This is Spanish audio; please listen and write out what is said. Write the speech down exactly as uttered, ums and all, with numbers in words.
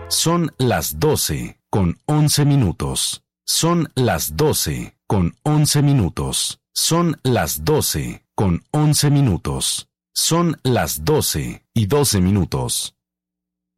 Son las doce con once minutos. Son las doce con once minutos. Son las doce con once minutos. Son las doce y doce minutos.